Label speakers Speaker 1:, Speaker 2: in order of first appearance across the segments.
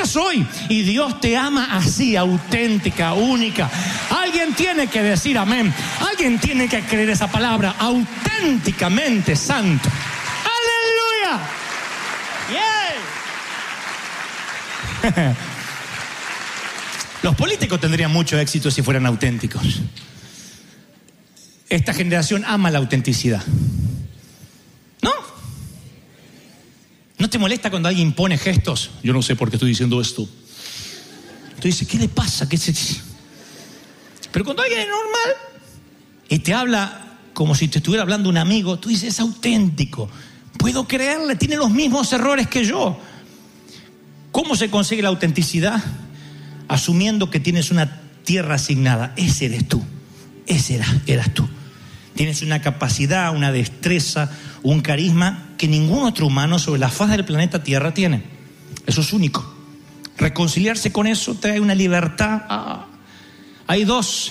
Speaker 1: seas hoy. Y Dios te ama así, auténtica, única. Alguien tiene que decir amén. Alguien tiene que creer esa palabra, auténticamente santo. ¡Aleluya! ¡Yeah! Los políticos tendrían mucho éxito si fueran auténticos. Esta generación ama la autenticidad. ¿No? ¿No te molesta cuando alguien impone gestos? Yo no sé por qué estoy diciendo esto. Tú dices, ¿qué le pasa? Pero cuando alguien es normal y te habla como si te estuviera hablando un amigo, tú dices, es auténtico. Puedo creerle, tiene los mismos errores que yo. ¿Cómo se consigue la autenticidad? Asumiendo que tienes una tierra asignada. Ese eres tú. Ese eras tú. Tienes una capacidad, una destreza, un carisma que ningún otro humano sobre la faz del planeta Tierra tiene. Eso es único. Reconciliarse con eso trae una libertad. Hay 2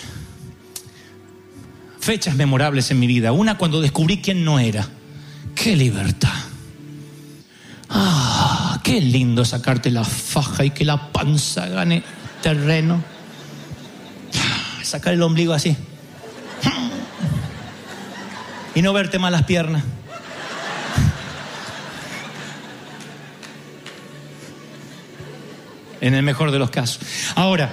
Speaker 1: fechas memorables en mi vida. Una cuando descubrí quién no era. ¡Qué libertad! ¡Qué lindo sacarte la faja y que la panza gane terreno! Sacar el ombligo así. Y no verte más las piernas. En el mejor de los casos. Ahora,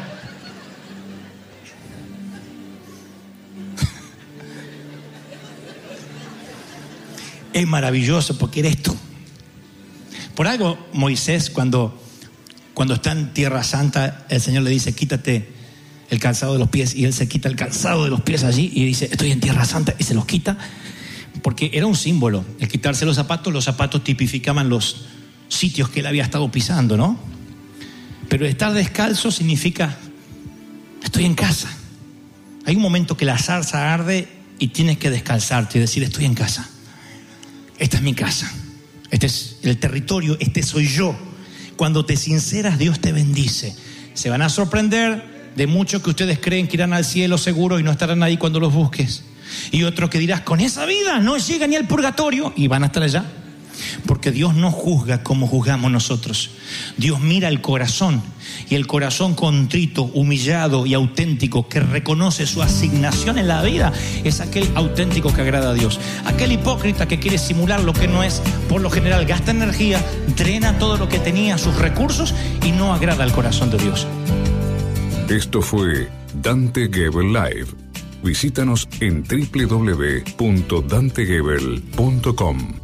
Speaker 1: es maravilloso porque eres tú. Por algo Moisés cuando está en Tierra Santa, el Señor le dice, quítate el calzado de los pies, y él se quita el calzado de los pies allí y dice, estoy en Tierra Santa, y se los quita, porque era un símbolo. El quitarse los zapatos tipificaban los sitios que él había estado pisando, ¿no? Pero estar descalzo significa, estoy en casa. Hay un momento que la zarza arde y tienes que descalzarte y decir, estoy en casa. Esta es mi casa. Este es el territorio, este soy yo. Cuando te sinceras, Dios te bendice. Se van a sorprender de muchos que ustedes creen que irán al cielo seguro y no estarán ahí cuando los busques. Y otros que dirás, con esa vida no llega ni al purgatorio, y van a estar allá. Porque Dios no juzga como juzgamos nosotros. Dios mira el corazón, y el corazón contrito, humillado y auténtico que reconoce su asignación en la vida es aquel auténtico que agrada a Dios. Aquel hipócrita que quiere simular lo que no es, por lo general gasta energía, drena todo lo que tenía, sus recursos, y no agrada al corazón de Dios.
Speaker 2: Esto fue Dante Gebel Live. Visítanos en www.dantegebel.com.